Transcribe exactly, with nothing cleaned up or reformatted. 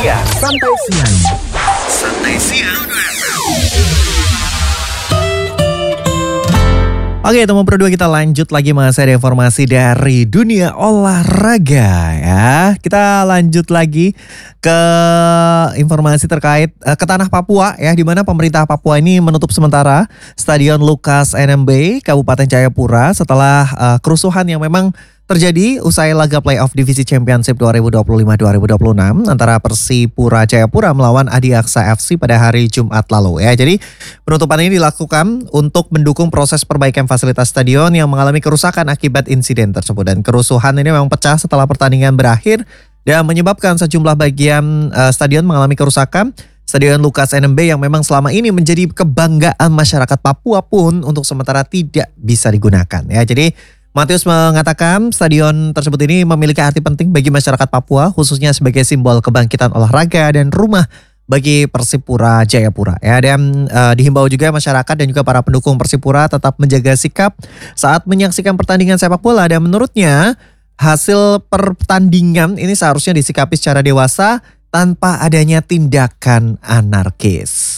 siang. Santai siang. Santai siang. Oke, teman berdua, kita lanjut lagi masih ada informasi dari dunia olahraga ya. Kita lanjut lagi ke informasi terkait uh, ke tanah Papua ya, di mana pemerintah Papua ini menutup sementara Stadion Lukas N M B Kabupaten Jayapura setelah uh, kerusuhan yang memang terjadi usai laga playoff Divisi Championship dua ribu dua puluh lima dua ribu dua puluh enam antara Persipura Jayapura melawan Adiaksa F C pada hari Jumat lalu ya. Jadi penutupan ini dilakukan untuk mendukung proses perbaikan fasilitas stadion yang mengalami kerusakan akibat insiden tersebut, dan kerusuhan ini memang pecah setelah pertandingan berakhir dan menyebabkan sejumlah bagian uh, stadion mengalami kerusakan. Stadion Lukas N M B yang memang selama ini menjadi kebanggaan masyarakat Papua pun untuk sementara tidak bisa digunakan ya. Jadi Matius mengatakan stadion tersebut ini memiliki arti penting bagi masyarakat Papua, khususnya sebagai simbol kebangkitan olahraga dan rumah bagi Persipura Jayapura ya. Dan uh, dihimbau juga masyarakat dan juga para pendukung Persipura tetap menjaga sikap saat menyaksikan pertandingan sepak bola, dan menurutnya hasil pertandingan ini seharusnya disikapi secara dewasa tanpa adanya tindakan anarkis.